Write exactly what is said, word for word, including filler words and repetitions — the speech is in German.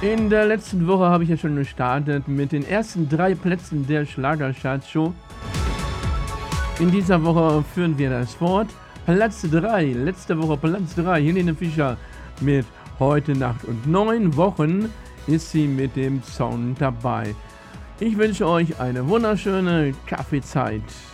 In der letzten Woche habe ich ja schon gestartet mit den ersten drei Plätzen der Schlagercharts-Show. In dieser Woche führen wir das fort. Platz drei, letzte Woche Platz drei, Helene Fischer mit Heute Nacht und neun Wochen ist sie mit dem Song dabei. Ich wünsche euch eine wunderschöne Kaffeezeit.